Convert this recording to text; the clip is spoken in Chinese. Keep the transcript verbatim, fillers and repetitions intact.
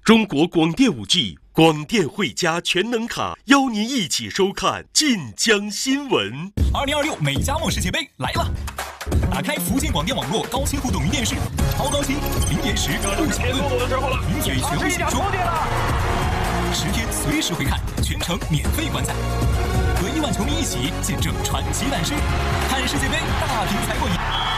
中国广电五 G 广电汇加全能卡，邀您一起收看晋江新闻。 二零二六美加墨世界杯来了！打开福建广电网络高清互动云电视，超高清，零延时，不小论，名嘴全部解说，十天随时回看，全程免费观赛，和亿万球迷一起见证传奇诞生，看世界杯大屏才过瘾。